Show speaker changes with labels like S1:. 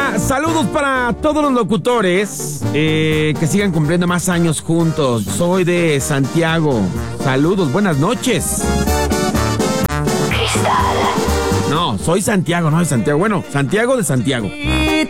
S1: Hola, saludos para todos los locutores que sigan cumpliendo más años juntos. Soy de Santiago. Saludos, buenas noches.
S2: Cristal.
S1: No, soy Santiago, no de Santiago. Bueno, Santiago de Santiago.